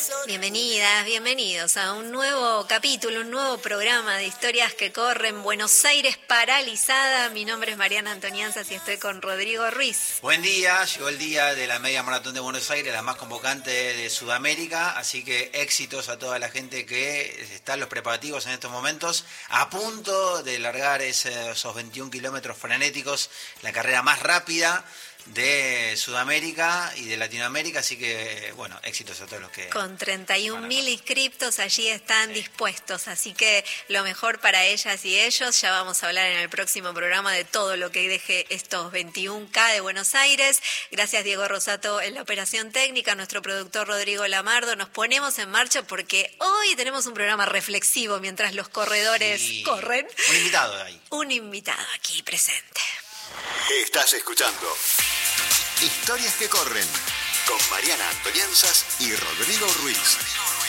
Bienvenidas, bienvenidos a un nuevo capítulo, un nuevo programa de historias que corren. Buenos Aires paralizada. Mi nombre es Mariana Antonianzas y estoy con Rodrigo Ruiz. Buen día, llegó el día de la Media Maratón de Buenos Aires, la más convocante de Sudamérica, así que éxitos a toda la gente que está en los preparativos en estos momentos, a punto de largar esos 21 kilómetros frenéticos, la carrera más rápida de Sudamérica y de Latinoamérica, así que, bueno, éxitos a todos los que... Con 31.000 inscriptos allí están dispuestos, así que lo mejor para ellas y ellos. Ya vamos a hablar en el próximo programa de todo lo que deje estos 21K de Buenos Aires. Gracias Diego Rosato en la operación técnica, nuestro productor Rodrigo Lamardo. Nos ponemos en marcha porque hoy tenemos un programa reflexivo mientras los corredores corren. Un invitado ahí. Un invitado aquí presente. Estás escuchando Historias que corren con Mariana Antonianzas y Rodrigo Ruiz.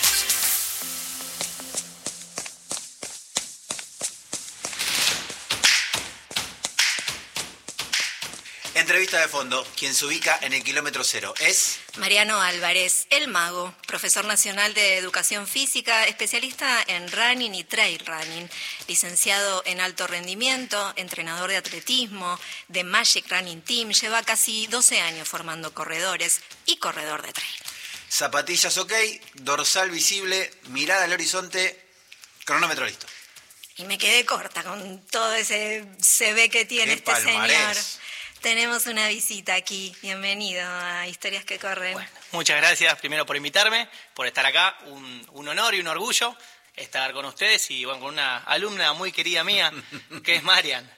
Entrevista de fondo, quien se ubica en el kilómetro cero es... Mariano Álvarez, el mago, profesor nacional de educación física, especialista en running y trail running, licenciado en alto rendimiento, entrenador de atletismo, de Magic Running Team, lleva casi 12 años formando corredores y corredor de trail. Zapatillas ok, dorsal visible, mirada al horizonte, cronómetro listo. Y me quedé corta con todo ese CV que tiene este palmarés. señor. Tenemos una visita aquí. Bienvenido a Historias que Corren. Bueno, muchas gracias primero por invitarme, por estar acá. Un honor y un orgullo estar con ustedes y bueno, con una alumna muy querida mía, que es Marian.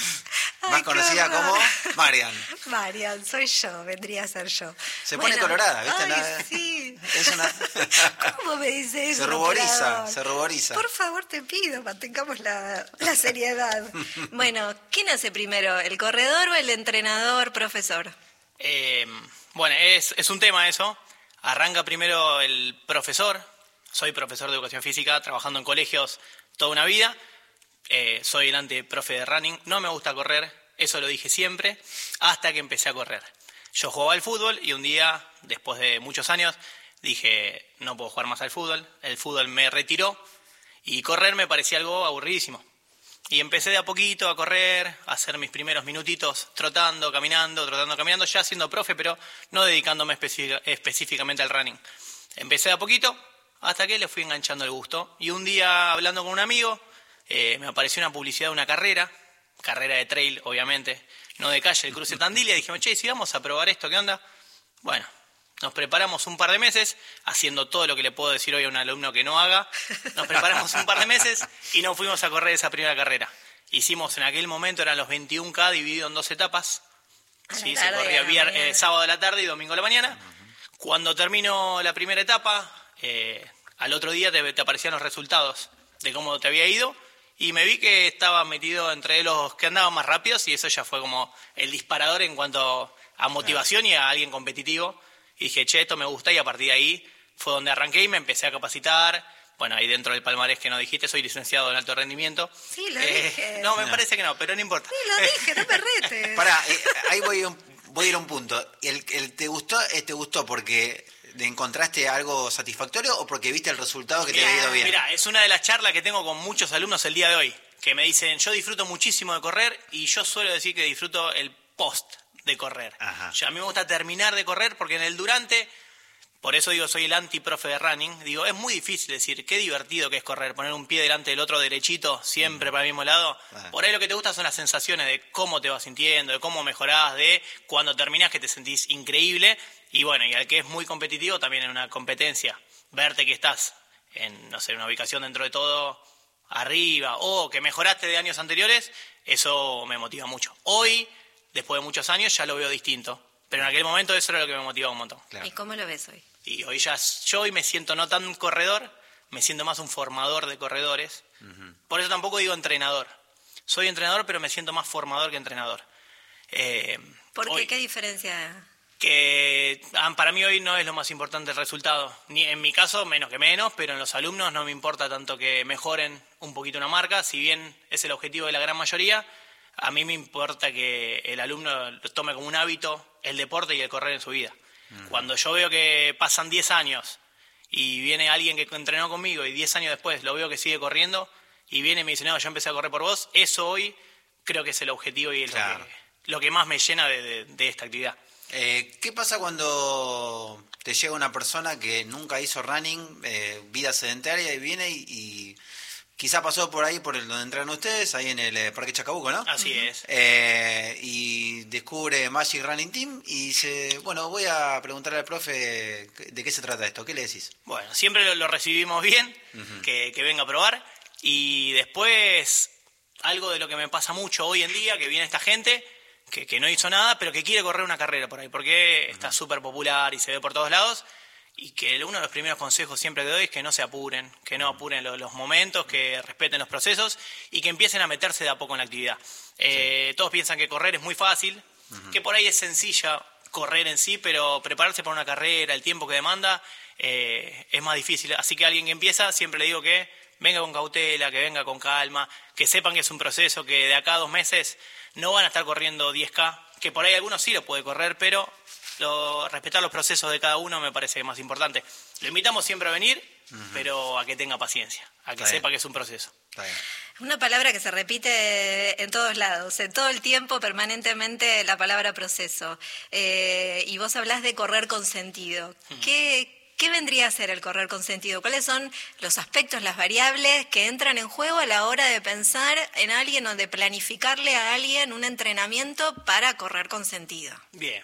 Más conocida como Marian. Marian, soy yo, vendría a ser yo. Se pone colorada, ¿viste? Ay, sí. Es una... ¿Cómo me dice eso? Se ruboriza. Por favor, te pido, mantengamos la seriedad. Bueno, ¿quién nace primero, el corredor o el entrenador, profesor? Bueno, es un tema eso. Arranca primero el profesor. Soy profesor de educación física, trabajando en colegios toda una vida. Soy el anteprofe de running. No me gusta correr, eso lo dije siempre, hasta que empecé a correr. Yo jugaba al fútbol y un día, después de muchos años, dije, no puedo jugar más al fútbol. El fútbol me retiró y correr me parecía algo aburridísimo. Y empecé de a poquito a correr, a hacer mis primeros minutitos trotando, caminando, ya siendo profe, pero no dedicándome específicamente al running. Empecé de a poquito hasta que le fui enganchando el gusto. Y un día, hablando con un amigo, me apareció una publicidad de una carrera de trail, obviamente, no de calle, el cruce Tandil, y dijimos, che, si vamos a probar esto, ¿qué onda? Bueno, nos preparamos un par de meses, haciendo todo lo que le puedo decir hoy a un alumno que no haga, nos preparamos un par de meses y nos fuimos a correr esa primera carrera. Hicimos en aquel momento, eran los 21K dividido en 2 etapas, ¿sí? Se corría sábado a la tarde y domingo a la mañana. Cuando terminó la primera etapa, al otro día te aparecían los resultados de cómo te había ido, y me vi que estaba metido entre los que andaban más rápidos y eso ya fue como el disparador en cuanto a motivación y a alguien competitivo. Y dije, che, esto me gusta, y a partir de ahí fue donde arranqué y me empecé a capacitar. Bueno, ahí dentro del palmarés que no dijiste, soy licenciado en alto rendimiento. Sí, lo dije. No, me parece que no, pero no importa. Sí, lo dije, no me retes. Pará, ahí voy a ir a un punto. ¿Te gustó porque encontraste algo satisfactorio o porque viste el resultado que te había ido bien? Mira, es una de las charlas que tengo con muchos alumnos el día de hoy, que me dicen, yo disfruto muchísimo de correr, y yo suelo decir que disfruto el post de correr. A mí me gusta terminar de correr porque en el durante, por eso digo, soy el anti-profe de running, digo, es muy difícil decir, qué divertido que es correr, poner un pie delante del otro derechito, siempre para el mismo lado. Por ahí lo que te gusta son las sensaciones de cómo te vas sintiendo, de cómo mejorás, de cuando terminás que te sentís increíble. Y bueno, y al que es muy competitivo también en una competencia, verte que estás en, no sé, una ubicación dentro de todo arriba, o que mejoraste de años anteriores, eso me motiva mucho. Hoy, después de muchos años, ya lo veo distinto, pero en aquel momento eso era lo que me motivaba un montón. Claro. ¿Y cómo lo ves hoy? Y hoy yo hoy me siento no tan corredor, me siento más un formador de corredores. Por eso tampoco digo entrenador. Soy entrenador, pero me siento más formador que entrenador. ¿Por qué? ¿Qué diferencia? Que para mí hoy no es lo más importante el resultado. Ni en mi caso, menos que menos, pero en los alumnos no me importa tanto que mejoren un poquito una marca, si bien es el objetivo de la gran mayoría. A mí me importa que el alumno lo tome como un hábito el deporte y el correr en su vida. Cuando yo veo que pasan 10 años y viene alguien que entrenó conmigo y 10 años después lo veo que sigue corriendo y viene y me dice, no, yo empecé a correr por vos, eso hoy creo que es el objetivo y es lo que más me llena de esta actividad. ¿Qué pasa cuando te llega una persona que nunca hizo running, vida sedentaria, y viene y quizá pasó por ahí, por donde entrenan ustedes, ahí en el Parque Chacabuco, ¿no? Así es. Y descubre Magic Running Team y dice, bueno, voy a preguntarle al profe de qué se trata esto, ¿qué le decís? Bueno, siempre lo recibimos bien, que venga a probar, y después algo de lo que me pasa mucho hoy en día, que viene esta gente que no hizo nada, pero que quiere correr una carrera por ahí, porque está súper popular y se ve por todos lados, y que uno de los primeros consejos siempre que doy es que no se apuren, que no apuren los momentos, que respeten los procesos y que empiecen a meterse de a poco en la actividad. Todos piensan que correr es muy fácil, que por ahí es sencilla correr en sí, pero prepararse para una carrera, el tiempo que demanda, es más difícil. Así que a alguien que empieza, siempre le digo que venga con cautela, que venga con calma, que sepan que es un proceso, que de acá a 2 meses no van a estar corriendo 10K, que por ahí algunos sí lo puede correr, pero respetar los procesos de cada uno me parece más importante. Lo invitamos siempre a venir, pero a que tenga paciencia, a que sepa que es un proceso. Está bien. Una palabra que se repite en todos lados, en todo el tiempo, permanentemente, la palabra proceso. Y vos hablás de correr con sentido. ¿Qué vendría a ser el correr con sentido? ¿Cuáles son los aspectos, las variables que entran en juego a la hora de pensar en alguien o de planificarle a alguien un entrenamiento para correr con sentido? Bien,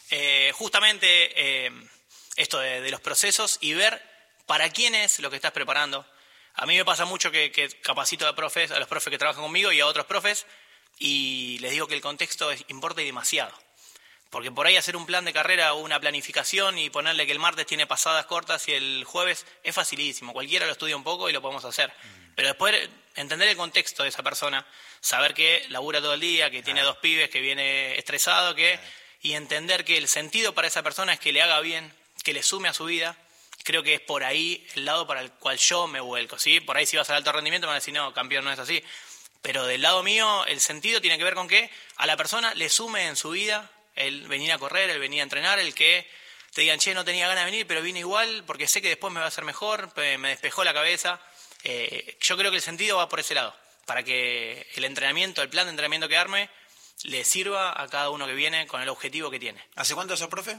justamente esto de los procesos y ver para quién es lo que estás preparando. A mí me pasa mucho que capacito a los profes que trabajan conmigo y a otros profes, y les digo que el contexto importa y demasiado. Porque por ahí hacer un plan de carrera o una planificación y ponerle que el martes tiene pasadas cortas y el jueves es facilísimo. Cualquiera lo estudia un poco y lo podemos hacer. Pero después entender el contexto de esa persona, saber que labura todo el día, que tiene 2 pibes, que viene estresado, y entender que el sentido para esa persona es que le haga bien, que le sume a su vida. Creo que es por ahí el lado para el cual yo me vuelco, ¿sí? Por ahí si vas al alto rendimiento me van a decir, no, campeón, no es así. Pero del lado mío, el sentido tiene que ver con que a la persona le sume en su vida el venir a correr, el venir a entrenar, el que te digan, che, no tenía ganas de venir, pero vine igual porque sé que después me va a hacer mejor, me despejó la cabeza. Yo creo que el sentido va por ese lado, para que el entrenamiento, el plan de entrenamiento que arme, le sirva a cada uno que viene con el objetivo que tiene. ¿Hace cuánto sos profe?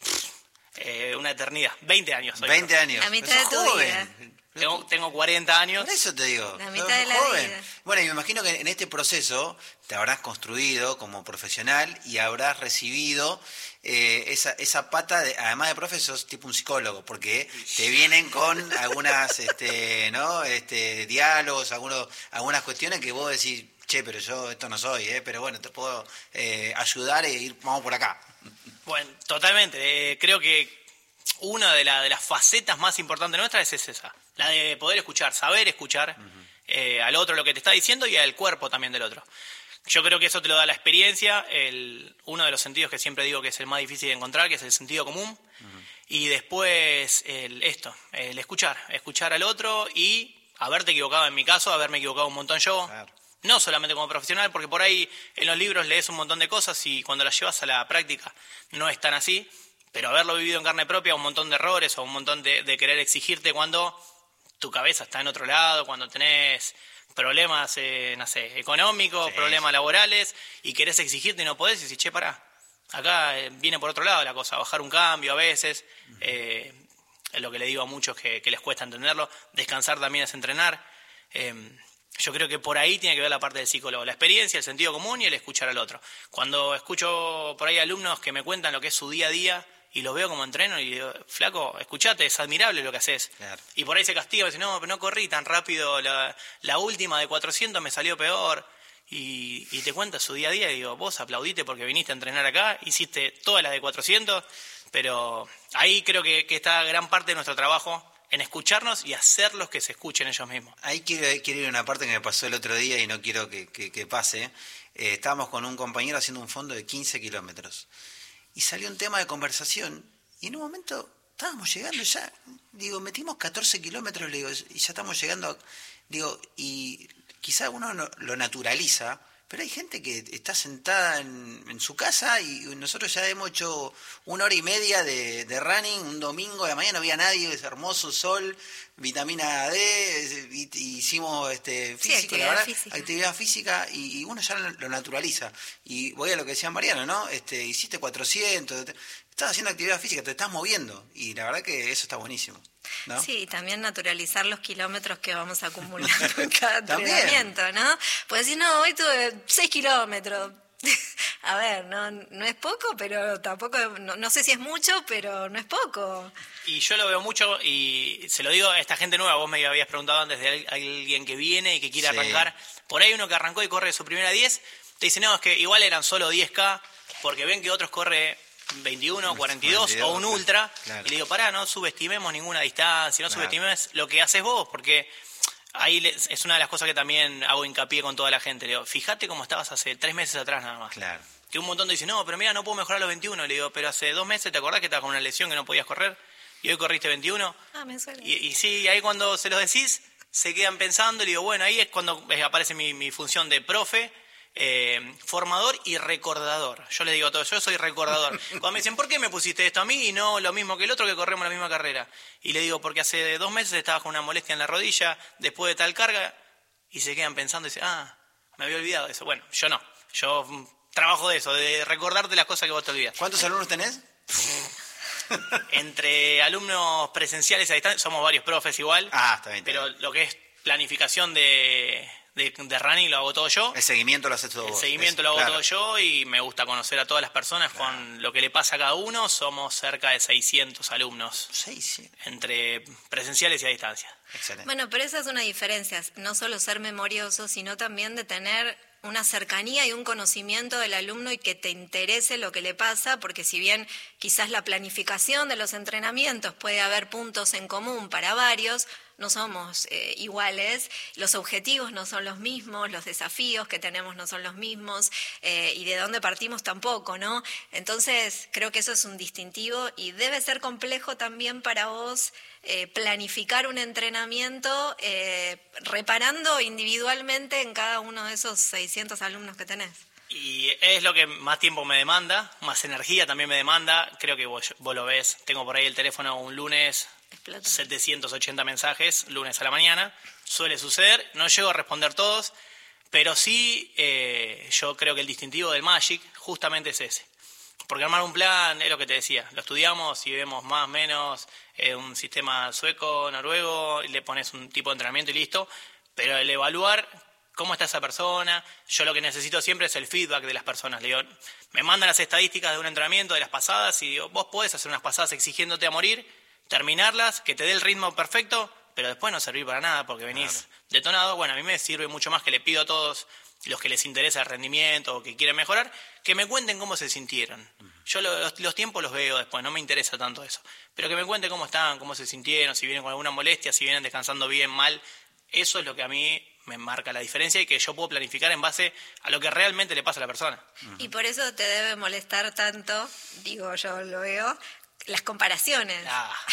Una eternidad, 20 años. 20 años. La mitad de tu vida. Tengo 40 años. Por eso te digo. La mitad de la vida. Bueno, y me imagino que en este proceso te habrás construido como profesional y habrás recibido esa pata, además de profe, sos tipo un psicólogo, porque te vienen con algunas diálogos, algunas cuestiones que vos decís, che, pero yo esto no soy, pero bueno, te puedo ayudar e ir, vamos por acá. Bueno, totalmente. Creo que una de las facetas más importantes nuestras es esa, la de poder escuchar, saber escuchar al otro lo que te está diciendo y al cuerpo también del otro. Yo creo que eso te lo da la experiencia, uno de los sentidos que siempre digo que es el más difícil de encontrar, que es el sentido común, y después el escuchar al otro y haberte equivocado, en mi caso, haberme equivocado un montón yo. Claro. No solamente como profesional, porque por ahí en los libros lees un montón de cosas y cuando las llevas a la práctica no es tan así, pero haberlo vivido en carne propia, un montón de errores o un montón de querer exigirte cuando tu cabeza está en otro lado, cuando tenés problemas, económicos, problemas laborales y querés exigirte y no podés y decís, che, pará, acá viene por otro lado la cosa, bajar un cambio a veces, es lo que le digo a muchos que les cuesta entenderlo, descansar también es entrenar. Yo creo que por ahí tiene que ver la parte del psicólogo, la experiencia, el sentido común y el escuchar al otro. Cuando escucho por ahí alumnos que me cuentan lo que es su día a día y los veo como entreno y digo, flaco, escuchate, es admirable lo que haces. Claro. Y por ahí se castiga y dice, no, pero no corrí tan rápido, la última de 400 me salió peor. Y te cuenta su día a día y digo, vos aplaudite porque viniste a entrenar acá, hiciste todas las de 400, pero ahí creo que está gran parte de nuestro trabajo, en escucharnos y hacerlos que se escuchen ellos mismos. Ahí quiero ir a una parte que me pasó el otro día y no quiero que pase. Estábamos con un compañero haciendo un fondo de 15 kilómetros y salió un tema de conversación y en un momento estábamos llegando ya, digo, metimos 14 kilómetros, le digo, y ya estamos llegando, digo, y quizá uno lo naturaliza, pero hay gente que está sentada en su casa y nosotros ya hemos hecho 1 hora y media de running un domingo, a la mañana no había nadie, es hermoso sol, vitamina D, hicimos físico, la verdad, actividad física y uno ya lo naturaliza. Y voy a lo que decía Mariano, ¿no? Hiciste 400, estás haciendo actividad física, te estás moviendo y la verdad que eso está buenísimo, ¿no? Sí, también naturalizar los kilómetros que vamos acumulando en cada entrenamiento, ¿no? Pues decir, no, hoy tuve 6 kilómetros. A ver, no es poco, pero tampoco, no sé si es mucho, pero no es poco. Y yo lo veo mucho y se lo digo a esta gente nueva, vos me habías preguntado antes de alguien que viene y que quiere arrancar. Por ahí uno que arrancó y corre su primera 10, te dice, no, es que igual eran solo 10K, porque ven que otros corre 21, 42 o un ultra, claro. Y le digo, pará, no subestimemos ninguna distancia, no subestimes lo que haces vos, porque ahí es una de las cosas que también hago hincapié con toda la gente. Le digo, fíjate cómo estabas hace 3 meses atrás nada más. Claro. Que un montón te dice, no, pero mira, no puedo mejorar los 21. Le digo, pero hace 2 meses, ¿te acordás que estabas con una lesión que no podías correr? Y hoy corriste 21. Me suena. Y sí, ahí cuando se los decís, se quedan pensando. Le digo, bueno, ahí es cuando aparece mi función de profe, formador y recordador. Yo les digo a todos, yo soy recordador. Cuando me dicen, ¿por qué me pusiste esto a mí y no lo mismo que el otro que corremos la misma carrera? Y le digo, porque hace 2 meses estabas con una molestia en la rodilla después de tal carga, y se quedan pensando y dicen, me había olvidado de eso. Bueno, yo no. Yo trabajo de eso, de recordarte las cosas que vos te olvidas. ¿Cuántos alumnos tenés? Entre alumnos presenciales a distancia, somos varios profes igual. Está bien. Pero lo que es planificación de running lo hago todo yo. El seguimiento lo haces todo vos. El seguimiento lo hago todo yo y me gusta conocer a todas las personas con lo que le pasa a cada uno. Somos cerca de 600 alumnos. 600. Entre presenciales y a distancia. Excelente. Bueno, pero esa es una diferencia, no solo ser memorioso, sino también de tener una cercanía y un conocimiento del alumno y que te interese lo que le pasa, porque si bien quizás la planificación de los entrenamientos puede haber puntos en común para varios, no somos iguales, los objetivos no son los mismos, los desafíos que tenemos no son los mismos y de dónde partimos tampoco, ¿no? Entonces creo que eso es un distintivo y debe ser complejo también para vos planificar un entrenamiento reparando individualmente en cada uno de esos 600 alumnos que tenés. Y es lo que más tiempo me demanda, más energía también me demanda. Creo que vos lo ves, tengo por ahí el teléfono un lunes, 780 mensajes, lunes a la mañana. Suele suceder, no llego a responder todos, pero sí yo creo que el distintivo del Magic justamente es ese. Porque armar un plan es lo que te decía, lo estudiamos y vemos más o menos un sistema sueco, noruego, y le pones un tipo de entrenamiento y listo, pero el evaluar cómo está esa persona, yo lo que necesito siempre es el feedback de las personas. Le digo, me mandan las estadísticas de un entrenamiento de las pasadas y digo, vos podés hacer unas pasadas exigiéndote a morir, terminarlas, que te dé el ritmo perfecto, pero después no servir para nada porque venís detonado. Bueno, a mí me sirve mucho más que le pido a todos los que les interesa el rendimiento o que quieren mejorar, que me cuenten cómo se sintieron. Yo los tiempos los veo después, no me interesa tanto eso. Pero que me cuenten cómo están, cómo se sintieron, si vienen con alguna molestia, si vienen descansando bien, mal. Eso es lo que a mí me marca la diferencia y que yo puedo planificar en base a lo que realmente le pasa a la persona. Y por eso te debe molestar tanto, digo yo lo veo, las comparaciones.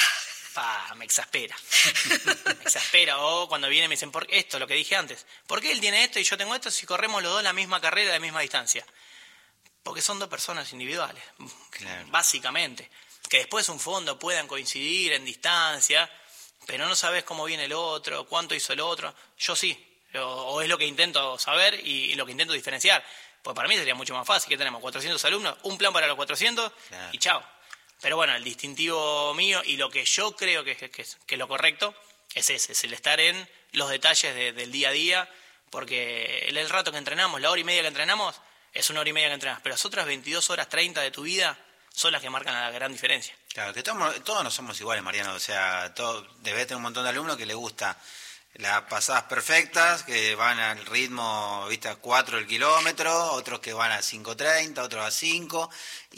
Me exaspera. Me exaspera. O cuando vienen y me dicen, ¿por qué esto? Lo que dije antes. ¿Por qué él tiene esto y yo tengo esto si corremos los dos la misma carrera, la misma distancia? Porque son 2 personas individuales, básicamente. Que después un fondo puedan coincidir en distancia, pero no sabes cómo viene el otro, cuánto hizo el otro. Yo sí. O es lo que intento saber y lo que intento diferenciar. Pues para mí sería mucho más fácil. Que tenemos 400 alumnos, un plan para los 400 y chao. Pero bueno, el distintivo mío y lo que yo creo que es lo correcto es ese, es el estar en los detalles del día a día, porque el rato que entrenamos, la hora y media que entrenamos, es 1 hora y media que entrenas, pero las otras 22 horas 30 de tu vida son las que marcan la gran diferencia. Claro, que todos no somos iguales, Mariano, o sea, debes tener un montón de alumnos que les gusta las pasadas perfectas, que van al ritmo, viste, a 4 el kilómetro, otros que van a 5:30, otros a 5,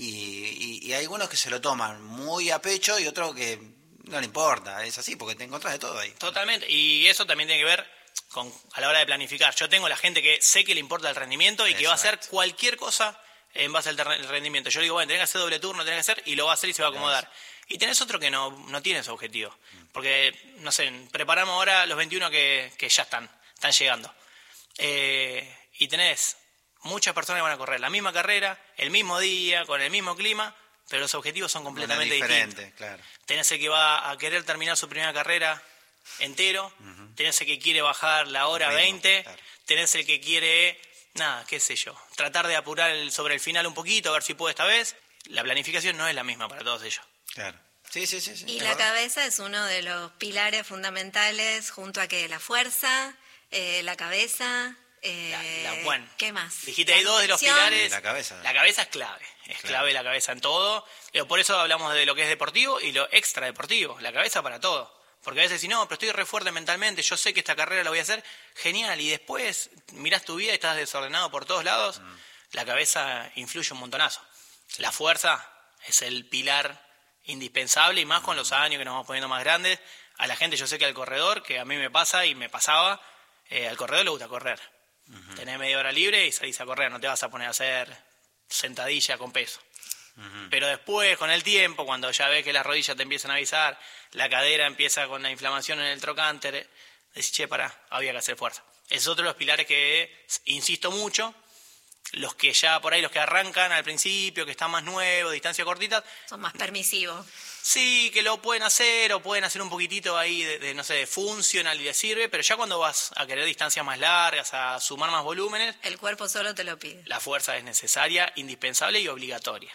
y hay algunos que se lo toman muy a pecho y otros que no le importa, es así, porque te encontrás de todo ahí. Totalmente, y eso también tiene que ver a la hora de planificar. Yo tengo la gente que sé que le importa el rendimiento y que va a hacer cualquier cosa en base al rendimiento. Yo digo, bueno, tenés que hacer doble turno, tenés que hacer, y lo va a hacer y se va a acomodar. Y tenés otro que no tiene ese objetivo. Porque, no sé, preparamos ahora los 21 que ya están llegando. Y tenés muchas personas van a correr la misma carrera, el mismo día, con el mismo clima, pero los objetivos son completamente distintos. Claro. Tenés el que va a querer terminar su primera carrera entero, tenés el que quiere bajar la hora Ritmo, 20, claro. tenés el que quiere, qué sé yo, tratar de apurar sobre el final un poquito, a ver si puede esta vez. La planificación no es la misma para todos ellos. Claro. Sí. Y la cabeza es uno de los pilares fundamentales junto a que la fuerza, la cabeza, bueno, ¿qué más? Dijiste hay dos de los pilares. La cabeza. La cabeza es clave. Es clave la cabeza en todo. Pero por eso hablamos de lo que es deportivo y lo extra deportivo. La cabeza para todo. Porque a veces si no, pero estoy re fuerte mentalmente, yo sé que esta carrera la voy a hacer, genial. Y después mirás tu vida y estás desordenado por todos lados. La cabeza influye un montonazo. Sí. La fuerza es el pilar indispensable y más con los años que nos vamos poniendo más grandes. A la gente, yo sé que al corredor, que a mí me pasa y me pasaba, al corredor le gusta correr. Tenés media hora libre y salís a correr, no te vas a poner a hacer sentadilla con peso. Pero después, con el tiempo, cuando ya ves que las rodillas te empiezan a avisar, la cadera empieza con la inflamación en el trocánter, decís, che, pará, había que hacer fuerza. Es otro de los pilares que insisto mucho. Los que ya por ahí, los que arrancan al principio, que están más nuevos, distancia cortita, son más permisivos. Sí, que lo pueden hacer o pueden hacer un poquitito ahí no sé, de funcional y les sirve, pero ya cuando vas a querer distancias más largas, a sumar más volúmenes, el cuerpo solo te lo pide. La fuerza es necesaria, indispensable y obligatoria.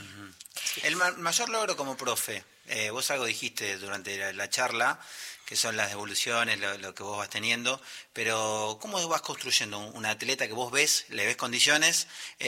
El mayor logro como profe, vos algo dijiste durante la charla, que son las evoluciones, lo que vos vas teniendo, pero ¿cómo vas construyendo un atleta que vos ves, le ves condiciones?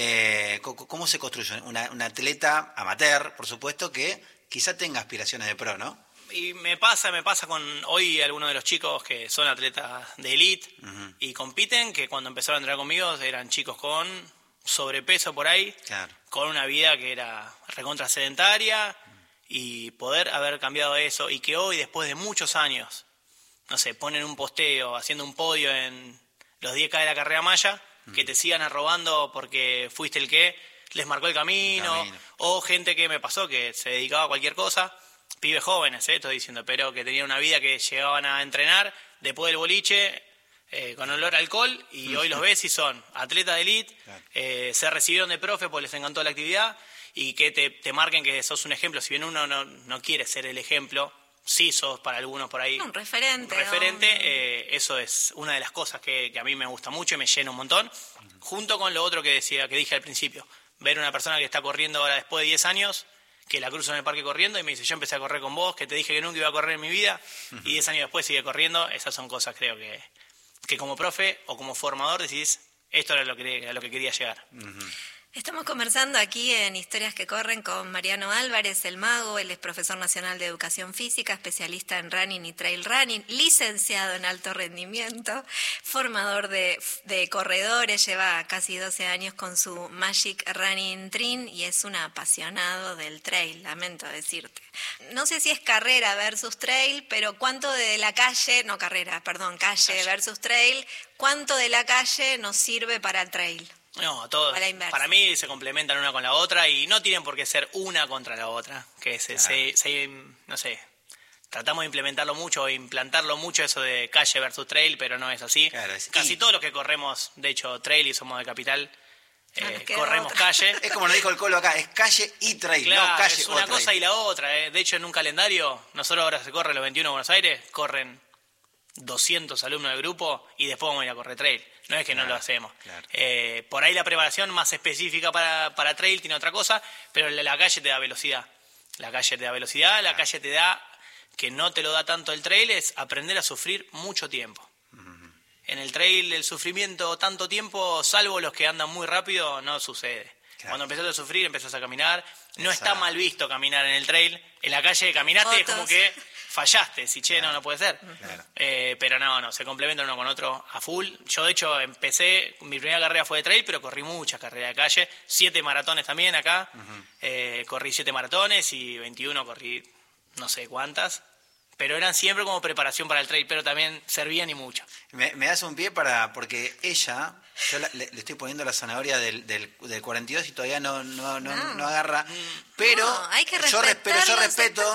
¿Cómo se construye un atleta amateur, por supuesto, que quizá tenga aspiraciones de pro, ¿no? Y me pasa con hoy algunos de los chicos que son atletas de elite y compiten, que cuando empezaron a entrenar conmigo eran chicos con sobrepeso por ahí, claro, con una vida que era recontra sedentaria, y poder haber cambiado eso y que hoy, después de muchos años, no sé, ponen un posteo, haciendo un podio en los 10K de la carrera maya, que te sigan arrobando porque fuiste el que les marcó el camino. O gente que me pasó que se dedicaba a cualquier cosa, pibes jóvenes, estoy diciendo, pero que tenían una vida que llegaban a entrenar después del boliche, con olor a alcohol, y hoy los ves y son atletas de elite, claro, se recibieron de profe porque les encantó la actividad, y que te marquen que sos un ejemplo. Si bien uno no quiere ser el ejemplo, sí sos para algunos por ahí un referente. Eso es una de las cosas que a mí me gusta mucho y me llena un montón, junto con lo otro que dije al principio, ver una persona que está corriendo ahora después de 10 años, que la cruzo en el parque corriendo y me dice, yo empecé a correr con vos, que te dije que nunca iba a correr en mi vida, y 10 años después sigue corriendo. Esas son cosas, creo que como profe o como formador decís, esto era a lo que quería llegar. Estamos conversando aquí en Historias que Corren con Mariano Álvarez, el mago. Él es profesor nacional de educación física, especialista en running y trail running, licenciado en alto rendimiento, formador de corredores, lleva casi 12 años con su Magic Running Trin y es un apasionado del trail, lamento decirte. No sé si es carrera versus trail, pero ¿cuánto de la calle versus trail, cuánto de la calle nos sirve para el trail? No, todos. Para mí se complementan una con la otra y no tienen por qué ser una contra la otra. Que no sé, tratamos de implementarlo mucho, implantarlo mucho eso de calle versus trail, pero no es así. Claro, casi todos los que corremos, de hecho, trail y somos de capital, corremos calle. Es como lo dijo el Colo acá, es calle y trail, claro, no calle es una cosa trail. Y la otra. De hecho, en un calendario, nosotros ahora se corre los 21 de Buenos Aires, corren 200 alumnos del grupo y después vamos a ir a correr trail. No es que no lo hacemos. Claro. Por ahí la preparación más específica para trail tiene otra cosa, pero la calle te da velocidad. La calle te da, que no te lo da tanto el trail, es aprender a sufrir mucho tiempo. En el trail el sufrimiento tanto tiempo, salvo los que andan muy rápido, no sucede. Claro. Cuando empezás a sufrir, empezás a caminar. No está mal visto caminar en el trail. En la calle caminaste, es como que fallaste. Si no puede ser. Claro. Pero no, se complementan uno con otro a full. Yo, de hecho, mi primera carrera fue de trail, pero corrí muchas carreras de calle. 7 maratones también acá. Corrí 7 maratones y 21 corrí no sé cuántas. Pero eran siempre como preparación para el trail, pero también servían y mucho. Me das un pie porque ella, yo le estoy poniendo la zanahoria del 42 y todavía no agarra, pero hay que yo respeto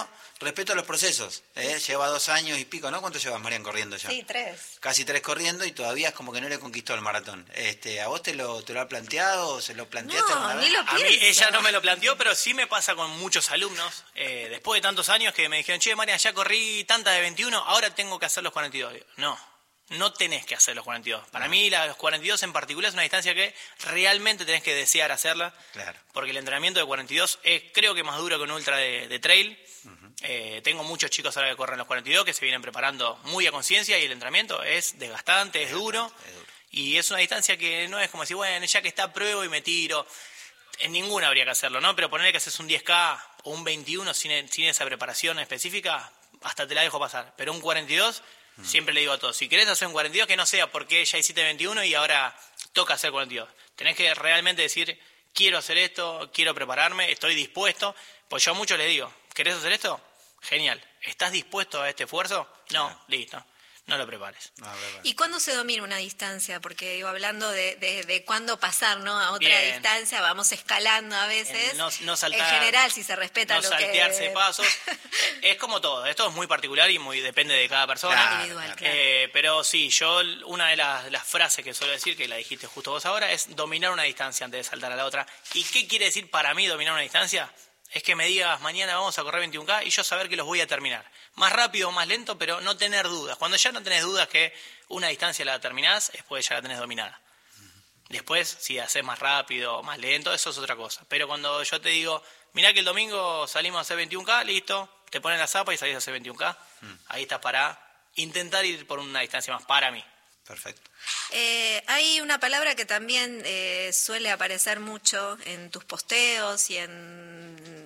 respeto a los procesos. Lleva 2 años y pico, ¿no? ¿Cuánto llevas, Marian, corriendo ya? Sí, 3. Casi 3 corriendo y todavía es como que no le conquistó el maratón. ¿A vos te lo ha planteado o se lo planteaste alguna vez? Ni lo A mí pienso. ella no me lo planteó, pero sí me pasa con muchos alumnos. Después de tantos años que me dijeron, che, Marian, ya corrí tantas de 21, ahora tengo que hacer los 42. Digo, no tenés que hacer los 42. Para mí, los 42 en particular es una distancia que realmente tenés que desear hacerla. Claro. Porque el entrenamiento de 42 es, creo que, más duro que un ultra de trail. Tengo muchos chicos ahora que corren los 42 que se vienen preparando muy a conciencia y el entrenamiento es desgastante, es duro. Y es una distancia que no es como decir, bueno, ya que está, pruebo y me tiro. En ninguna habría que hacerlo, ¿no? Pero ponerle que haces un 10K o un 21 sin esa preparación específica, hasta te la dejo pasar. Pero un 42... Siempre le digo a todos, si querés hacer un 42, que no sea porque ya hiciste 21 y ahora toca hacer 42. Tenés que realmente decir, quiero hacer esto, quiero prepararme, estoy dispuesto. Pues yo a muchos les digo, ¿querés hacer esto? Genial. ¿Estás dispuesto a este esfuerzo? No, listo. No lo prepares. ¿Y cuándo se domina una distancia? Porque digo, hablando de cuándo pasar, ¿no? A otra Bien. distancia, vamos escalando a veces. No saltar, en general, si se respeta no lo saltearse pasos. Es como todo. Esto es muy particular y muy depende de cada persona. Claro, individual, claro. Pero sí, yo una de las frases que suelo decir, que la dijiste justo vos ahora, es dominar una distancia antes de saltar a la otra. ¿Y qué quiere decir para mí dominar una distancia? Es que me digas, mañana vamos a correr 21K y yo saber que los voy a terminar. Más rápido o más lento, pero no tener dudas. Cuando ya no tenés dudas que una distancia la terminás, después ya la tenés dominada. Después, si haces más rápido o más lento, eso es otra cosa. Pero cuando yo te digo, mirá que el domingo salimos a hacer 21K, listo, te pones la zapa y salís a hacer 21K. Ahí estás para intentar ir por una distancia más para mí. Perfecto. Hay una palabra que también suele aparecer mucho en tus posteos y en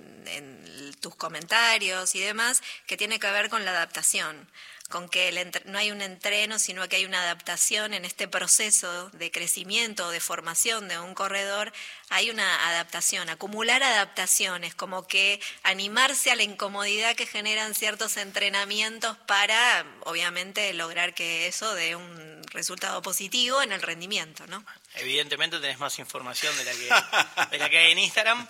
tus comentarios y demás, que tiene que ver con la adaptación, con que no hay un entreno, sino que hay una adaptación en este proceso de crecimiento, de formación de un corredor. Hay una adaptación, acumular adaptaciones, como que animarse a la incomodidad que generan ciertos entrenamientos para, obviamente, lograr que eso dé un resultado positivo en el rendimiento, ¿no? Evidentemente tenés más información de la que hay en Instagram.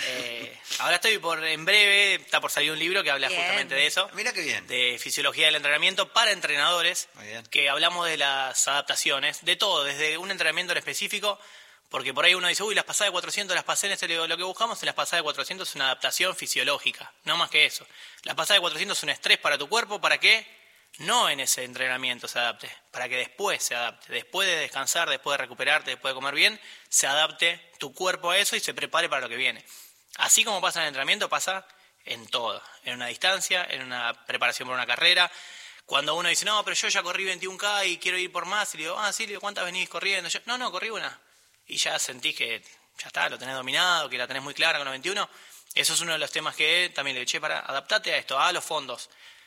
Ahora en breve, está por salir un libro que habla justamente de eso. Mira qué bien. De fisiología del entrenamiento para entrenadores, que hablamos de las adaptaciones, de todo, desde un entrenamiento en específico, porque por ahí uno dice, las pasadas de 400 las pasé en este, lo que buscamos en las pasadas de 400 es una adaptación fisiológica, no más que eso. Las pasadas de 400 es un estrés para tu cuerpo, ¿para qué? No en ese entrenamiento se adapte, para que después se adapte, después de descansar, después de recuperarte, después de comer bien, se adapte tu cuerpo a eso y se prepare para lo que viene. Así como pasa en el entrenamiento, pasa en todo, en una distancia, en una preparación para una carrera. Cuando uno dice, no, pero yo ya corrí 21K y quiero ir por más, y le digo, sí, ¿cuántas venís corriendo? Yo, no, corrí una. Y ya sentís que ya está, lo tenés dominado, que la tenés muy clara con los 21. Eso es uno de los temas que también le eché para adaptarte a esto, a los fondos.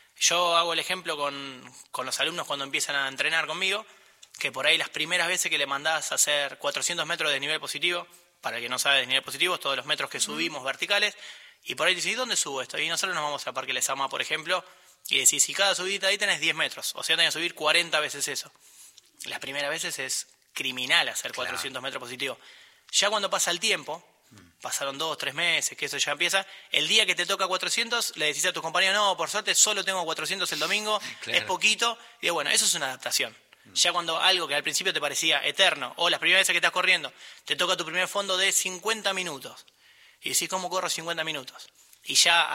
Yo hago el ejemplo con los alumnos cuando empiezan a entrenar conmigo, que por ahí las primeras veces que le mandás a hacer 400 metros de nivel positivo, para el que no sabe de nivel positivo, es todos los metros que subimos verticales, y por ahí dicen, ¿y dónde subo esto? Y nosotros nos vamos al Parque Lezama, por ejemplo, y decís, si cada subida ahí tenés 10 metros, o sea, tenés que subir 40 veces eso. Las primeras veces es criminal hacer 400 metros positivos. Ya cuando pasa el tiempo, pasaron 2, 3 meses, que eso ya empieza, el día que te toca 400, le decís a tus compañeros, no, por suerte solo tengo 400 el domingo, es poquito, y bueno, eso es una adaptación. Ya cuando algo que al principio te parecía eterno, o las primeras veces que estás corriendo, te toca tu primer fondo de 50 minutos, y decís, ¿cómo corro 50 minutos? Y ya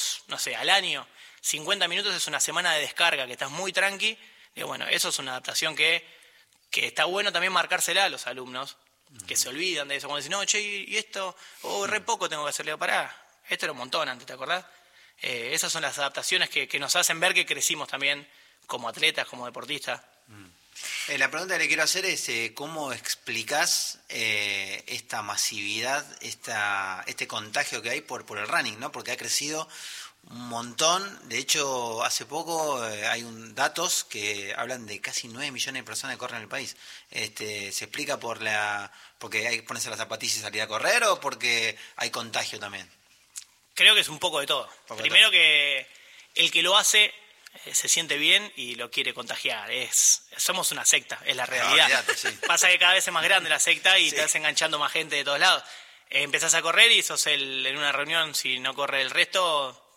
al año, 50 minutos es una semana de descarga, que estás muy tranqui, y bueno, eso es una adaptación que está bueno también marcársela a los alumnos, que se olvidan de eso, cuando dicen, no, che, y esto, re poco tengo que hacerle, pará, esto era un montón antes, ¿te acordás? Esas son las adaptaciones que nos hacen ver que crecimos también como atletas, como deportistas. La pregunta que le quiero hacer es, ¿cómo explicás esta masividad, este contagio que hay por el running, ¿no? Porque ha crecido un montón. De hecho, hace poco hay datos que hablan de casi 9 millones de personas que corren en el país. ¿Se explica porque hay que ponerse las zapatillas y salir a correr o porque hay contagio también? Creo que es un poco de todo. Primero que el que lo hace se siente bien y lo quiere contagiar. Somos una secta, es la realidad. Olvídate, sí. Pasa que cada vez es más grande la secta y te vas enganchando más gente de todos lados. Empezás a correr y sos en una reunión, si no corre el resto,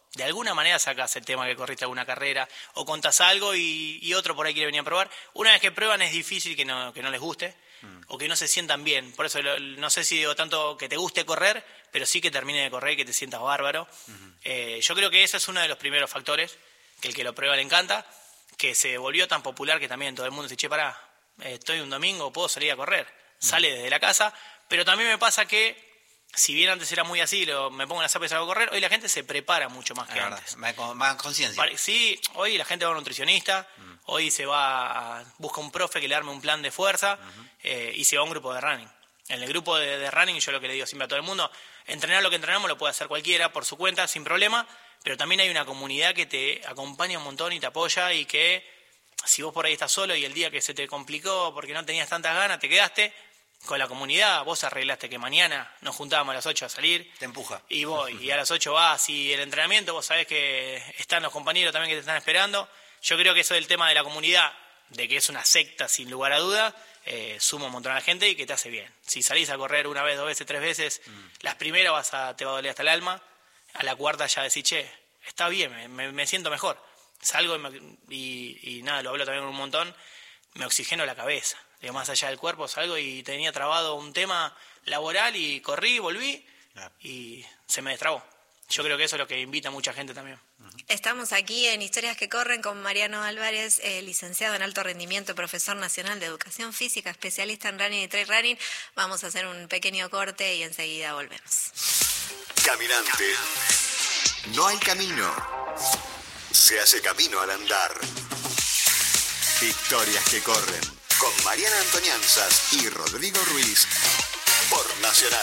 de alguna manera sacás el tema que corriste alguna carrera o contás algo y otro por ahí quiere venir a probar. Una vez que prueban es difícil que no les guste o que no se sientan bien. Por eso no sé si digo tanto que te guste correr, pero sí que termine de correr y que te sientas bárbaro. Yo creo que ese es uno de los primeros factores, que el que lo prueba le encanta, que se volvió tan popular que también todo el mundo dice, che, pará, estoy un domingo, puedo salir a correr. Sale desde la casa, pero también me pasa que si bien antes era muy así, me pongo en la zapa y salgo a correr, hoy la gente se prepara mucho más que antes. Más conciencia. Sí, hoy la gente va a un nutricionista, hoy busca un profe que le arme un plan de fuerza y se va a un grupo de running. En el grupo de running, yo lo que le digo siempre a todo el mundo, entrenar lo que entrenamos lo puede hacer cualquiera por su cuenta, sin problema, pero también hay una comunidad que te acompaña un montón y te apoya y que si vos por ahí estás solo y el día que se te complicó porque no tenías tantas ganas, te quedaste con la comunidad, vos arreglaste que mañana nos juntábamos a las 8 a salir. Te empuja. Y voy, y a las 8 vas, y el entrenamiento, vos sabés que están los compañeros también que te están esperando. Yo creo que eso del tema de la comunidad, de que es una secta sin lugar a dudas, suma un montón a la gente y que te hace bien. Si salís a correr una vez, 2 veces, 3 veces, las primeras te va a doler hasta el alma, a la cuarta ya decís, che, está bien, me siento mejor. Salgo y nada, lo hablo también un montón, me oxigeno la cabeza. Digo, más allá del cuerpo, salgo y tenía trabado un tema laboral y corrí, volví y se me destrabó. Yo creo que eso es lo que invita a mucha gente también. Estamos aquí en Historias que Corren con Mariano Álvarez, licenciado en alto rendimiento, profesor nacional de educación física, especialista en running y trail running. Vamos a hacer un pequeño corte y enseguida volvemos. Caminante. No hay camino. Se hace camino al andar. Historias que corren. Con Mariana Antonianzas y Rodrigo Ruiz por Nacional.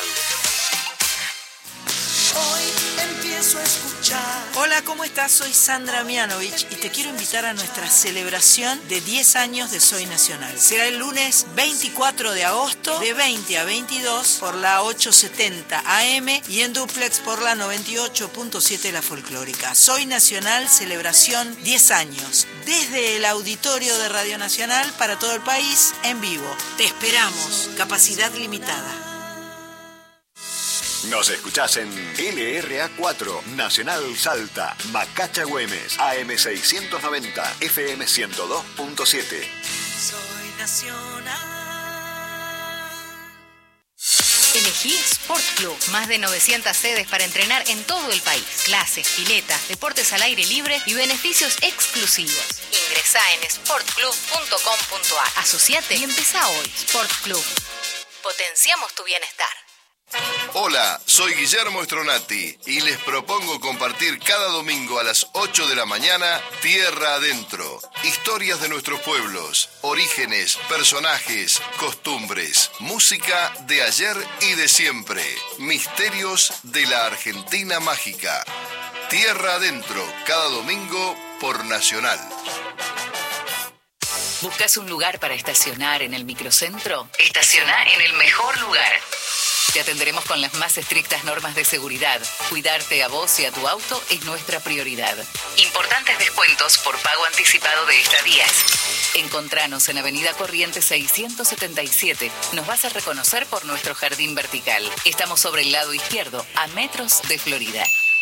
Hoy empiezo a escuchar. Hola, ¿cómo estás? Soy Sandra Mianovich y te quiero invitar a nuestra celebración de 10 años de Soy Nacional. Será el lunes 24 de agosto de 20 a 22 por la 870 AM y en duplex por la 98.7 La Folclórica. Soy Nacional, celebración 10 años. Desde el auditorio de Radio Nacional para todo el país, en vivo. Te esperamos. Capacidad limitada. Nos escuchás en LRA4, Nacional Salta, Macacha Güemes, AM690, FM 102.7. Soy nacional. Elegí Sport Club. Más de 900 sedes para entrenar en todo el país. Clases, piletas, deportes al aire libre y beneficios exclusivos. Ingresá en sportclub.com.ar. Asociate y empezá hoy. Sport Club. Potenciamos tu bienestar. Hola, soy Guillermo Stronati y les propongo compartir cada domingo a las 8 de la mañana Tierra Adentro. Historias de nuestros pueblos, orígenes, personajes, costumbres, música de ayer y de siempre, misterios de la Argentina mágica. Tierra Adentro, cada domingo por Nacional. ¿Buscas un lugar para estacionar en el microcentro? Estaciona en el mejor lugar. Te atenderemos con las más estrictas normas de seguridad. Cuidarte a vos y a tu auto es nuestra prioridad. Importantes descuentos por pago anticipado de estadías. Encontranos en Avenida Corrientes 677. Nos vas a reconocer por nuestro jardín vertical. Estamos sobre el lado izquierdo, a metros de Florida.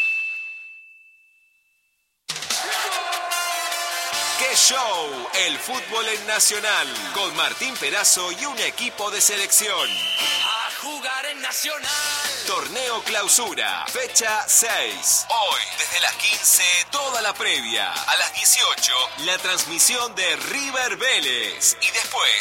¡Qué show! El fútbol en Nacional, con Martín Perazo y un equipo de selección. Jugar en Nacional. Torneo Clausura, fecha 6. Hoy, desde las 15, toda la previa. A las 18, la transmisión de River Vélez. Y después,